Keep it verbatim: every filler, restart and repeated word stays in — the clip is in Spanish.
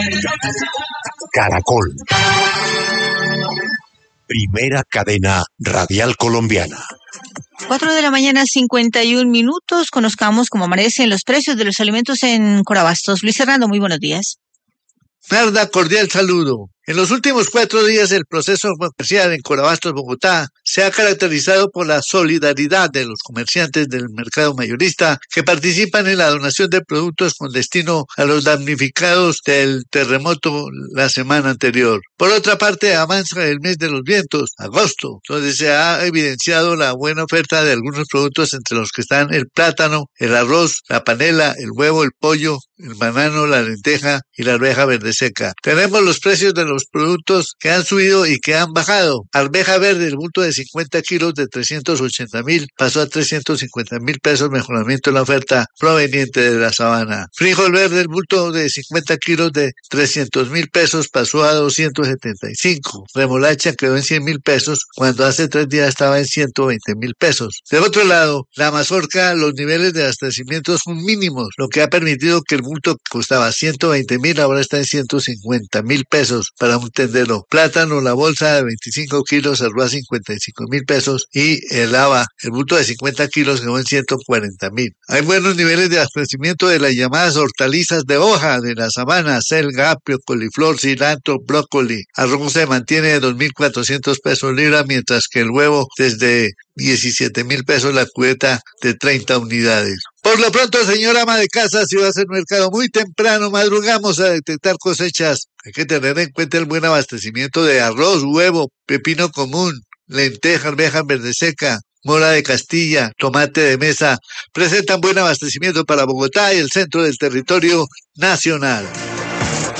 Caracol. Primera cadena radial colombiana. Cuatro de la mañana, cincuenta y un minutos. Conozcamos cómo amanecen los precios de los alimentos en Corabastos. Luis Hernando, muy buenos días. Narda, cordial saludo. En los últimos cuatro días el proceso comercial en Corabastos, Bogotá, se ha caracterizado por la solidaridad de los comerciantes del mercado mayorista que participan en la donación de productos con destino a los damnificados del terremoto la semana anterior. Por otra parte, avanza el mes de los vientos, agosto, donde se ha evidenciado la buena oferta de algunos productos entre los que están el plátano, el arroz, la panela, el huevo, el pollo, el banano, la lenteja y la arveja verde seca. Tenemos los precios de los productos que han subido y que han bajado. Arveja verde, el bulto de cincuenta kilos de trescientos ochenta mil pasó a trescientos cincuenta mil pesos, mejoramiento en la oferta proveniente de la sabana. Frijol verde, el bulto de cincuenta kilos de trescientos mil pesos pasó a doscientos setenta y cinco. Remolacha quedó en cien mil pesos cuando hace tres días estaba en ciento veinte mil pesos. De otro lado, la mazorca, los niveles de abastecimiento son mínimos, lo que ha permitido que el bulto que costaba ciento veinte mil ahora está en ciento cincuenta mil pesos para un tendero. Plátano, la bolsa de veinticinco kilos cerró a cincuenta y cinco mil pesos y el haba, el bulto de cincuenta kilos quedó en ciento cuarenta mil. Hay buenos niveles de abastecimiento de las llamadas hortalizas de hoja de la sabana, selga, apio, coliflor, cilantro, brócoli. Arroz se mantiene de dos mil cuatrocientos pesos libra, mientras que el huevo desde diecisiete mil pesos la cubeta de treinta unidades. Por lo pronto, señora ama de casa, si va a hacer mercado muy temprano, madrugamos a detectar cosechas. Hay que tener en cuenta el buen abastecimiento de arroz, huevo, pepino común, lenteja, arveja verde seca, mora de Castilla, tomate de mesa. Presentan buen abastecimiento para Bogotá y el centro del territorio nacional.